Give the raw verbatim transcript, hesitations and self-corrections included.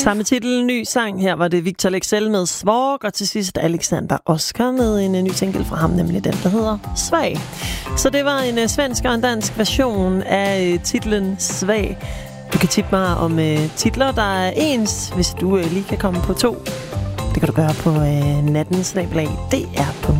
Samme titel, ny sang. Her var det Victor Leksell med Svork, og til sidst Alexander Oskar med en ny single fra ham, nemlig den, der hedder Svag. Så det var en uh, svensk og en dansk version af uh, titlen Svag. Du kan tippe mig om uh, titler, der er ens, hvis du uh, lige kan komme på to. Det kan du gøre på uh, natten snabel-a D R punktum